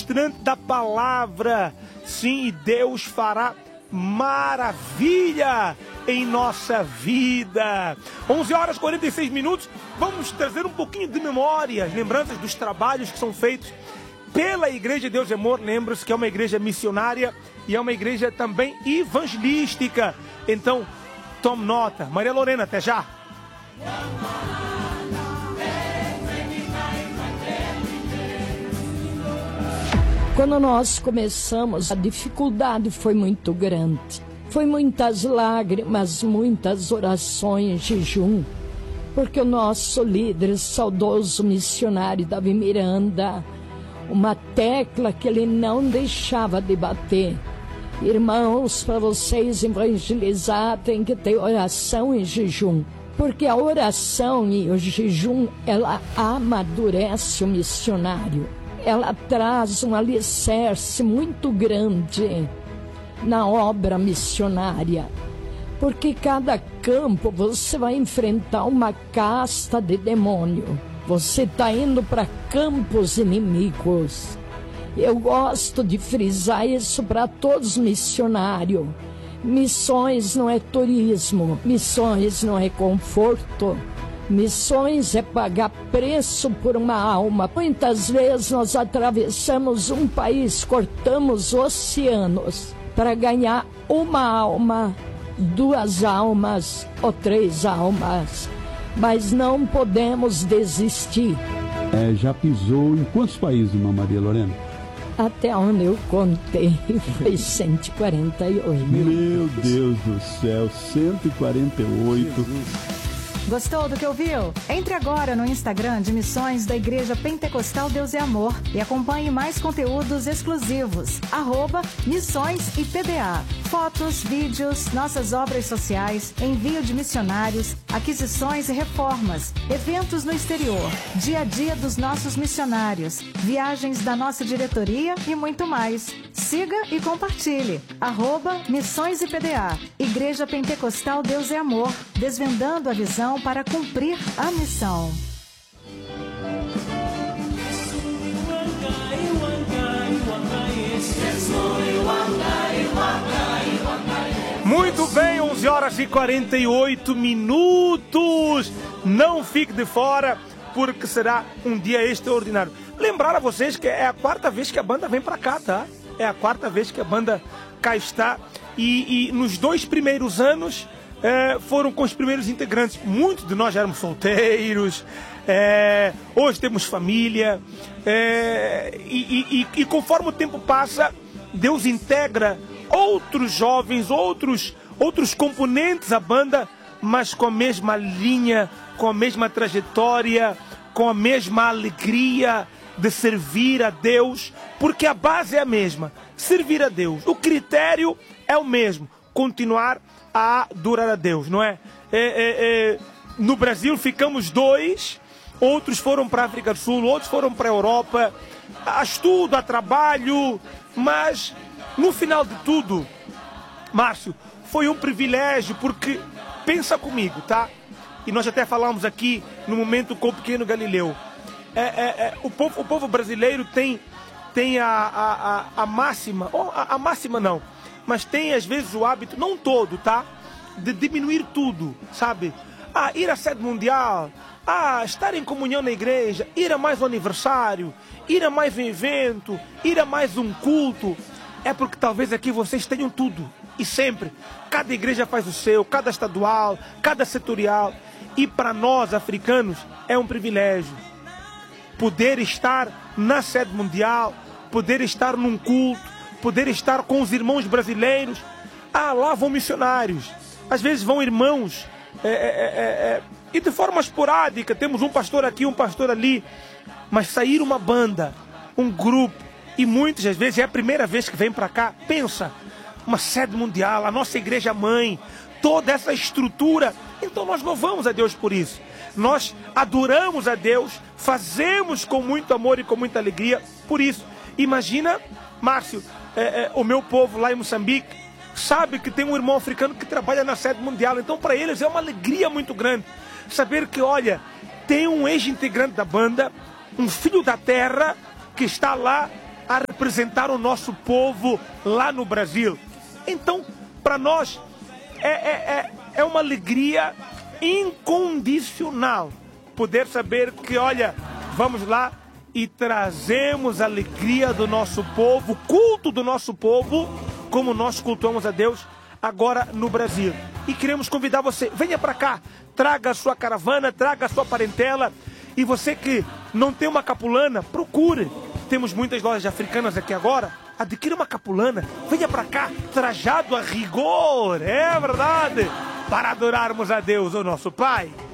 ministrante da palavra. Sim, e Deus fará maravilha em nossa vida. 11h46. Vamos trazer um pouquinho de memórias, lembranças dos trabalhos que são feitos pela Igreja Deus e Amor. Lembra-se que é uma igreja missionária e é uma igreja também evangelística. Então, tome nota. Maria Lorena, até já. Quando nós começamos, a dificuldade foi muito grande. Foi muitas lágrimas, muitas orações, jejum. Porque o nosso líder, saudoso missionário Davi Miranda, uma tecla que ele não deixava de bater. Irmãos, para vocês evangelizar, tem que ter oração e jejum. Porque a oração e o jejum, ela amadurece o missionário. Ela traz um alicerce muito grande na obra missionária. Porque cada campo você vai enfrentar uma casta de demônio. Você está indo para campos inimigos. Eu gosto de frisar isso para todos os missionários. Missões não é turismo, missões não é conforto. Missões é pagar preço por uma alma. Muitas vezes nós atravessamos um país, cortamos oceanos para ganhar uma alma, 2 almas ou 3 almas. Mas não podemos desistir. Já pisou em quantos países, irmã Maria Lorena? Até onde eu contei foi 148. Meu Deus do céu, 148. Jesus. Gostou do que ouviu? Entre agora no Instagram de Missões da Igreja Pentecostal Deus é Amor e acompanhe mais conteúdos exclusivos. @MissõesIPDA. Fotos, vídeos, nossas obras sociais, envio de missionários, aquisições e reformas, eventos no exterior, dia a dia dos nossos missionários, viagens da nossa diretoria e muito mais. Siga e compartilhe. @MissõesIPDA. Igreja Pentecostal Deus é Amor, desvendando a visão para cumprir a missão. Muito bem, 11h48. Não fique de fora, porque será um dia extraordinário. Lembrar a vocês que é a 4ª vez que a banda vem para cá, tá? É a 4ª vez que a banda cá está. E nos 2 primeiros anos foram com os primeiros integrantes. Muitos de nós já éramos solteiros. Hoje temos família. E conforme o tempo passa, Deus integra outros jovens, outros componentes à banda, mas com a mesma linha, com a mesma trajetória, com a mesma alegria de servir a Deus, porque a base é a mesma, servir a Deus. O critério é o mesmo, continuar a adorar a Deus, não é? No Brasil ficamos 2, outros foram para a África do Sul, outros foram para a Europa, a estudo, a trabalho, mas no final de tudo, Márcio, foi um privilégio, porque, pensa comigo, tá? E nós até falamos aqui no momento com o pequeno Galileu. O povo brasileiro tem a máxima, a máxima não, mas tem às vezes o hábito, não todo, tá? De diminuir tudo, sabe? Ir à sede mundial, estar em comunhão na igreja, ir a mais um aniversário, ir a mais um evento, ir a mais um culto. É porque talvez aqui vocês tenham tudo. E sempre. Cada igreja faz o seu, cada estadual, cada setorial. E para nós, africanos, é um privilégio poder estar na sede mundial, poder estar num culto, poder estar com os irmãos brasileiros. Lá vão missionários. Às vezes vão irmãos. E de forma esporádica. Temos um pastor aqui, um pastor ali. Mas sair uma banda, um grupo, e muitas às vezes é a primeira vez que vem para cá. Pensa, uma sede mundial, a nossa igreja mãe, toda essa estrutura. Então nós louvamos a Deus por isso. Nós adoramos a Deus, fazemos com muito amor e com muita alegria por isso. Imagina, Márcio, o meu povo lá em Moçambique sabe que tem um irmão africano que trabalha na sede mundial. Então para eles é uma alegria muito grande saber que, olha, tem um ex-integrante da banda, um filho da terra, que está lá a representar o nosso povo lá no Brasil. Então, para nós, é uma alegria incondicional poder saber que, olha, vamos lá e trazemos a alegria do nosso povo, culto do nosso povo, como nós cultuamos a Deus agora no Brasil. E queremos convidar você, venha para cá, traga a sua caravana, traga a sua parentela. E você que não tem uma capulana, procure. Temos muitas lojas africanas aqui agora. Adquira uma capulana, venha para cá, trajado a rigor, é verdade, para adorarmos a Deus, o nosso Pai.